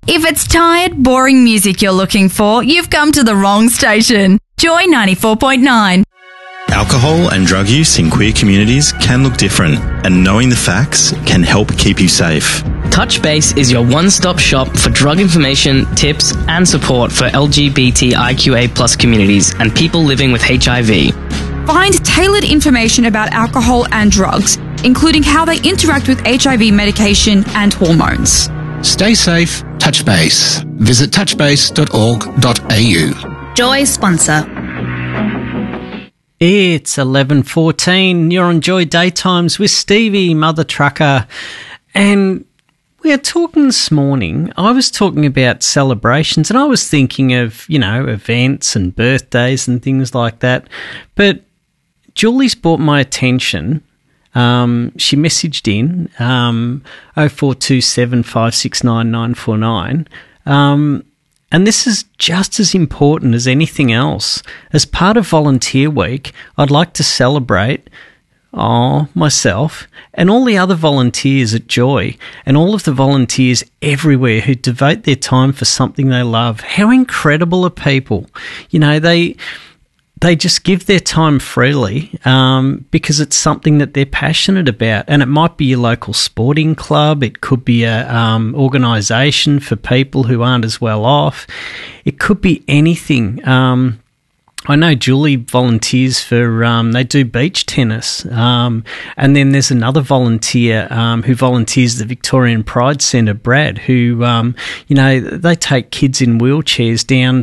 If it's tired, boring music you're looking for, you've come to the wrong station. Joy 94.9. Alcohol and drug use in queer communities can look different, and knowing the facts can help keep you safe. Touchbase is your one-stop shop for drug information, tips, and support for LGBTIQA+ communities and people living with HIV. Find tailored information about alcohol and drugs, including how they interact with HIV medication and hormones. Stay safe, Touchbase. Visit touchbase.org.au. Joy sponsor. It's 11:14. You're on Joy Daytimes with Stevie, Mother Trucker. And we are talking this morning. I was talking about celebrations, and I was thinking of, events and birthdays and things like that. But Julie's brought my attention. She messaged in 0427 569 949. And this is just as important as anything else. As part of Volunteer Week, I'd like to celebrate myself and all the other volunteers at Joy and all of the volunteers everywhere who devote their time for something they love. How incredible are people? They just give their time freely because it's something that they're passionate about. And it might be your local sporting club. It could be a organisation for people who aren't as well off. It could be anything. I know Julie volunteers for, they do beach tennis. And then there's another volunteer who volunteers at the Victorian Pride Centre, Brad, who, they take kids in wheelchairs down